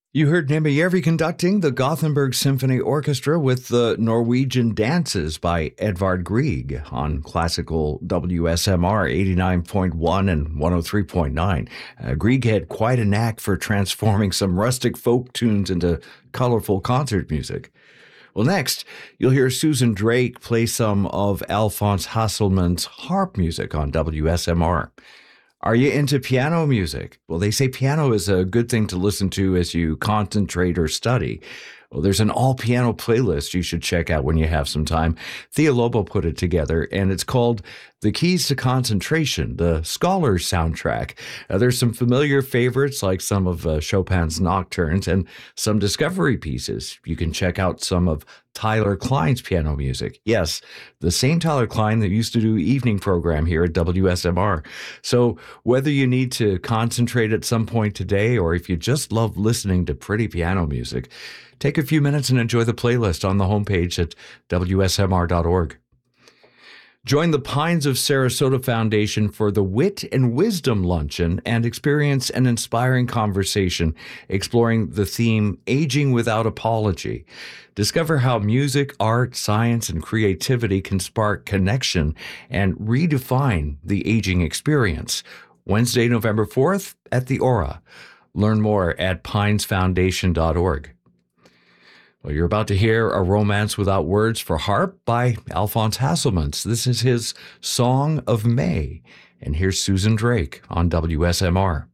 You heard Nemejärvi conducting the Gothenburg Symphony Orchestra with the Norwegian Dances by Edvard Grieg on classical WSMR 89.1 and 103.9. Grieg had quite a knack for transforming some rustic folk tunes into colorful concert music. Well, next, you'll hear Susan Drake play some of Alphonse Hasselmann's harp music on WSMR. Are you into piano music? Well, they say piano is a good thing to listen to as you concentrate or study. Well, there's an all-piano playlist you should check out when you have some time. Thea Lobo put it together, and it's called The Keys to Concentration, the Scholars soundtrack. There's some familiar favorites like some of Chopin's Nocturnes and some discovery pieces. You can check out some of Tyler Klein's piano music. Yes, the same Tyler Klein that used to do evening program here at WSMR. So whether you need to concentrate at some point today or if you just love listening to pretty piano music, take a few minutes and enjoy the playlist on the homepage at WSMR.org. Join the Pines of Sarasota Foundation for the Wit and Wisdom Luncheon and experience an inspiring conversation exploring the theme Aging Without Apology. Discover how music, art, science, and creativity can spark connection and redefine the aging experience. Wednesday, November 4th at the Aura. Learn more at pinesfoundation.org. Well, you're about to hear A Romance Without Words for Harp by Alphonse Hasselmann. This is his Song of May. And here's Susan Drake on WSMR.